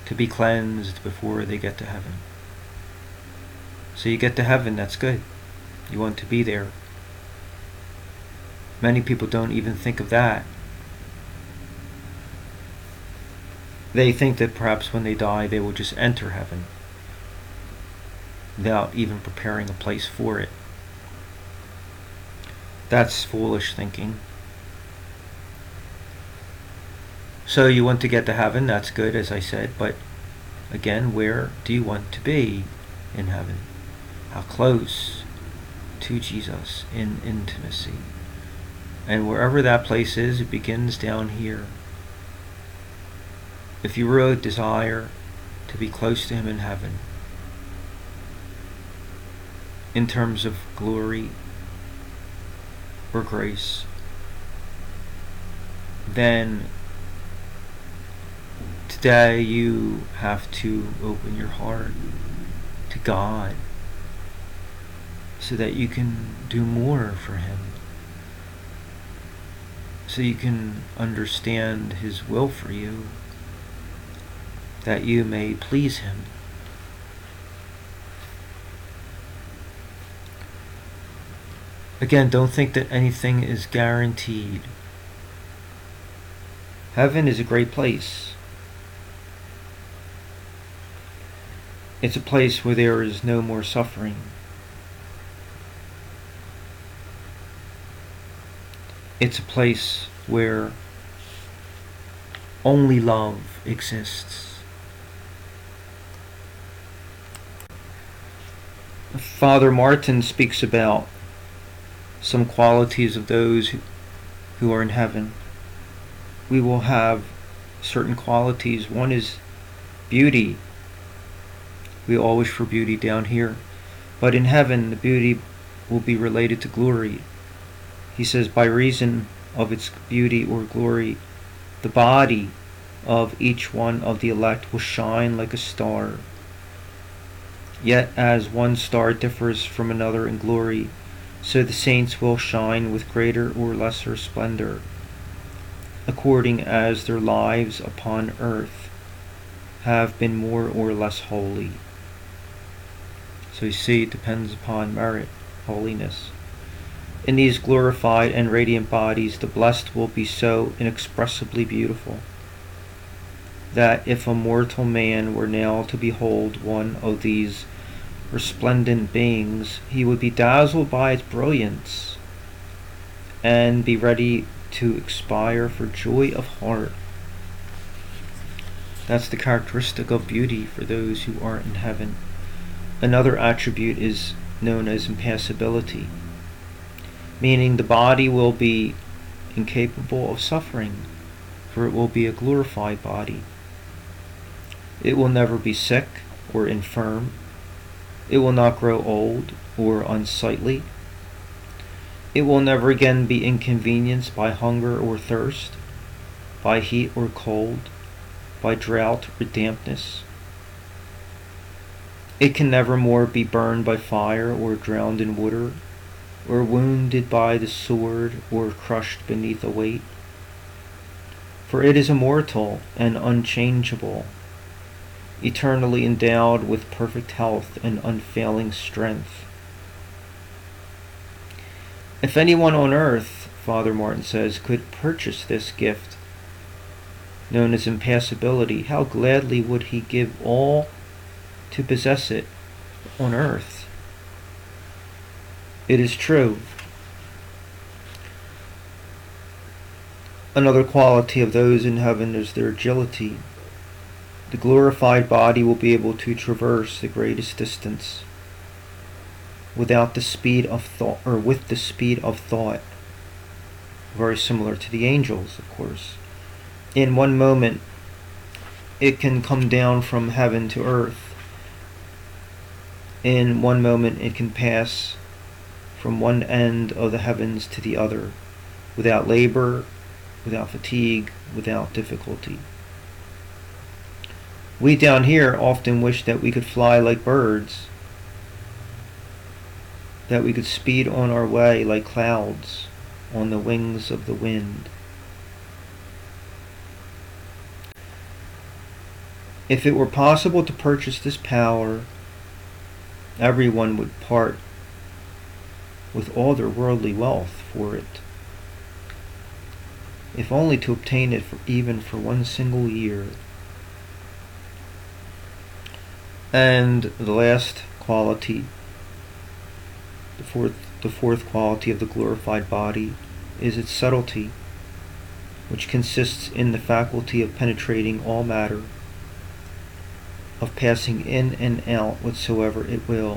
to be cleansed before they get to heaven. So you get to heaven, that's good. You want to be there. Many people don't even think of that. They think that perhaps when they die they will just enter heaven without even preparing a place for it. That's foolish thinking. So you want to get to heaven, that's good, as I said, but again, where do you want to be in heaven? How close to Jesus in intimacy? And wherever that place is, it begins down here. If you really desire to be close to Him in heaven, in terms of glory or grace, then today you have to open your heart to God so that you can do more for Him, so you can understand His will for you, that you may please Him. Again, don't think that anything is guaranteed. Heaven is a great place. It's a place where there is no more suffering. It's a place where only love exists. Father Martin speaks about some qualities of those who are in heaven. We will have certain qualities. One is beauty. We all wish for beauty down here, but in heaven the beauty will be related to glory. He says, by reason of its beauty or glory, the body of each one of the elect will shine like a star. Yet as one star differs from another in glory, so the saints will shine with greater or lesser splendor, according as their lives upon earth have been more or less holy. So you see, it depends upon merit, holiness. In these glorified and radiant bodies, the blessed will be so inexpressibly beautiful that if a mortal man were now to behold one of these resplendent beings, he would be dazzled by its brilliance and be ready to expire for joy of heart. That's the characteristic of beauty for those who are in heaven. Another attribute is known as impassibility, meaning the body will be incapable of suffering, for it will be a glorified body. It will never be sick or infirm. It will not grow old or unsightly. It will never again be inconvenienced by hunger or thirst, by heat or cold, by drought or dampness. It can never more be burned by fire or drowned in water, or wounded by the sword or crushed beneath a weight. For it is immortal and unchangeable, eternally endowed with perfect health and unfailing strength. If anyone on earth, Father Martin says, could purchase this gift, known as impassibility, how gladly would he give all to possess it on earth? It is true. Another quality of those in heaven is their agility. The glorified body will be able to traverse the greatest distance without the speed of thought, or with the speed of thought. Very similar to the angels, of course. In one moment, it can come down from heaven to earth. In one moment, it can pass from one end of the heavens to the other, without labor, without fatigue, without difficulty. We down here often wish that we could fly like birds, that we could speed on our way like clouds on the wings of the wind. If it were possible to purchase this power, everyone would part with all their worldly wealth for it, if only to obtain it even for one single year. And the last quality, the fourth quality of the glorified body, is its subtlety, which consists in the faculty of penetrating all matter, of passing in and out whatsoever it will.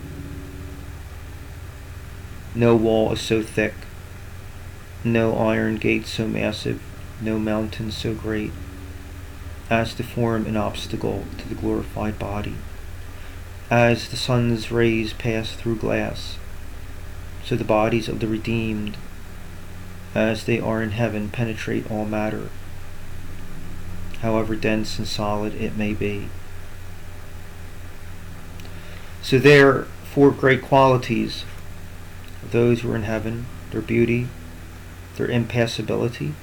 No wall is so thick, no iron gate so massive, no mountain so great, as to form an obstacle to the glorified body. As the sun's rays pass through glass, so the bodies of the redeemed, as they are in heaven, penetrate all matter, however dense and solid it may be. So there are four great qualities of those who are in heaven: their beauty, their impassibility,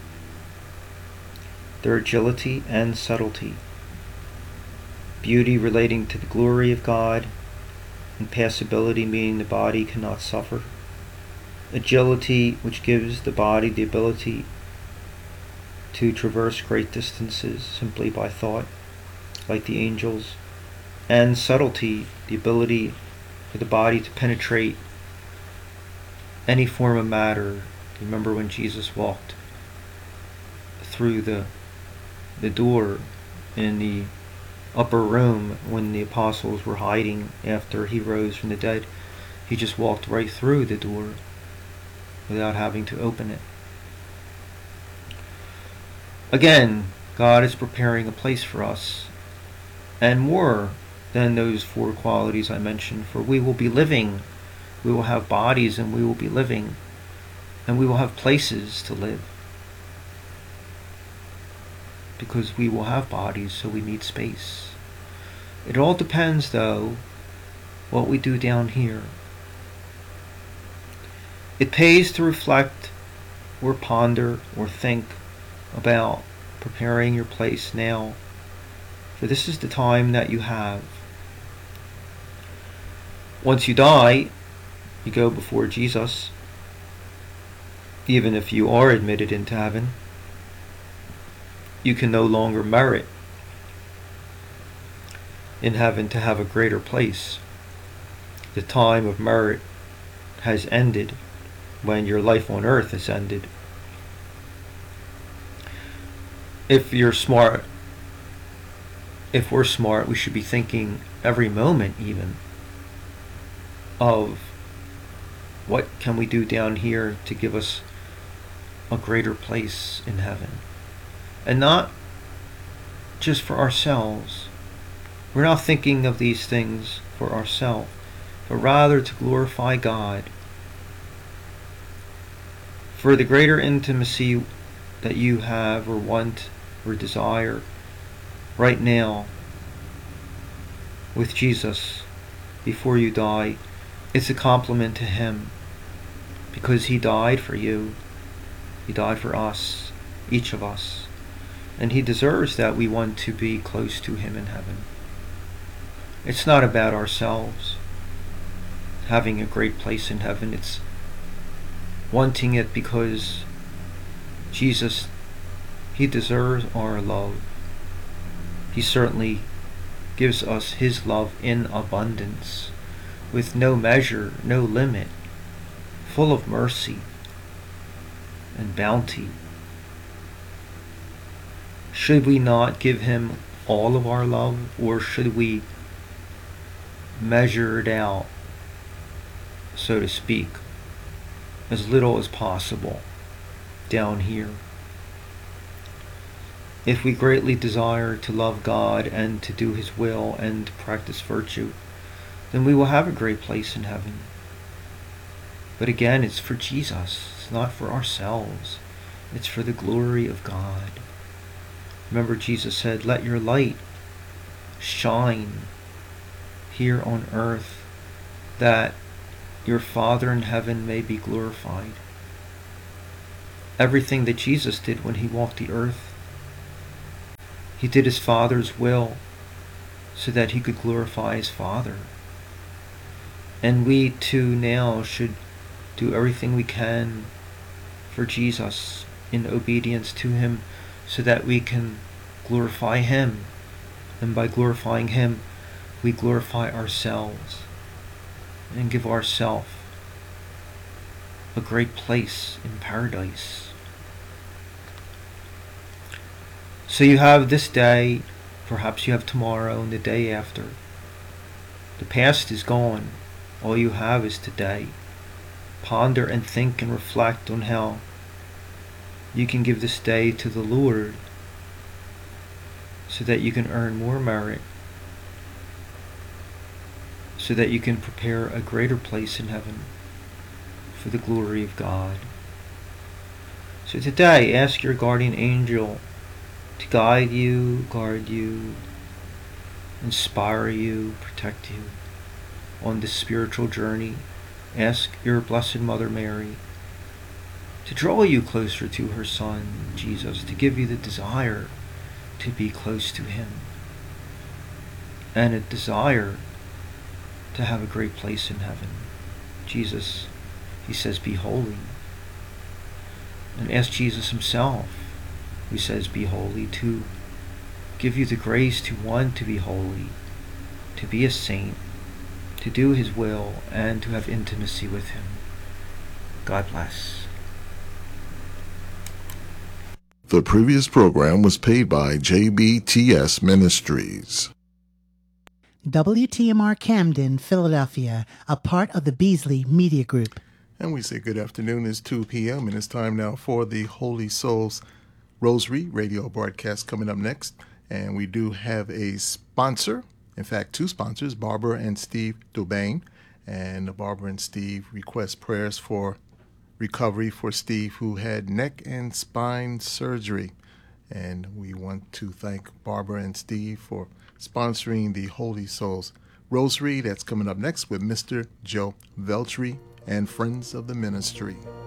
their agility and subtlety. Beauty relating to the glory of God, impassibility meaning the body cannot suffer, agility which gives the body the ability to traverse great distances simply by thought, like the angels, and subtlety, the ability for the body to penetrate any form of matter. Remember when Jesus walked through the door in the upper room when the apostles were hiding after he rose from the dead? He just walked right through the door without having to open it. Again, God is preparing a place for us, and more than those four qualities I mentioned, for we will be living. We will have bodies and we will be living, and we will have places to live, because we will have bodies, so we need space. It all depends, though, what we do down here. It pays to reflect or ponder or think about preparing your place now, for this is the time that you have. Once you die, you go before Jesus, even if you are admitted into heaven. You can no longer merit in heaven to have a greater place. The time of merit has ended when your life on earth has ended. If we're smart, we should be thinking every moment even of what can we do down here to give us a greater place in heaven. And not just for ourselves. We're not thinking of these things for ourselves, but rather to glorify God. For the greater intimacy that you have or want or desire right now with Jesus before you die, it's a compliment to Him, because He died for you. He died for us, each of us. And He deserves that we want to be close to Him in heaven. It's not about ourselves having a great place in heaven. It's wanting it because Jesus, He deserves our love. He certainly gives us His love in abundance, with no measure, no limit, full of mercy and bounty. Should we not give Him all of our love, or should we measure it out, so to speak, as little as possible down here? If we greatly desire to love God and to do His will and to practice virtue, then we will have a great place in heaven. But again, it's for Jesus. It's not for ourselves. It's for the glory of God. Remember, Jesus said, "Let your light shine here on earth, that your Father in heaven may be glorified." Everything that Jesus did when He walked the earth, He He did his Father's will so that he could glorify his Father. And we too now should do everything we can for Jesus in obedience to him so that we can glorify him. And by glorifying him, we glorify ourselves and give ourselves a great place in paradise. So you have this day, perhaps you have tomorrow and the day after. The past is gone. All you have is today. Ponder and think and reflect on how you can give this day to the Lord so that you can earn more merit, so that you can prepare a greater place in heaven for the glory of God. So today, ask your guardian angel to guide you, guard you, inspire you, protect you on this spiritual journey. Ask your Blessed Mother Mary to draw you closer to her Son, Jesus, to give you the desire to be close to him and a desire to have a great place in heaven. Jesus, he says, be holy. And ask Jesus himself, who says, be holy, to give you the grace to want to be holy, to be a saint, to do his will, and to have intimacy with him. God bless. The previous program was paid by JBTS Ministries. WTMR Camden, Philadelphia, a part of the Beasley Media Group. And we say good afternoon. It's 2 p.m. and it's time now for the Holy Souls Rosary radio broadcast coming up next. And we do have a sponsor, in fact, two sponsors, Barbara and Steve Dubain. And Barbara and Steve request prayers for recovery for Steve, who had neck and spine surgery. And we want to thank Barbara and Steve for sponsoring the Holy Souls Rosary. That's coming up next with Mr. Joe Veltri and Friends of the Ministry.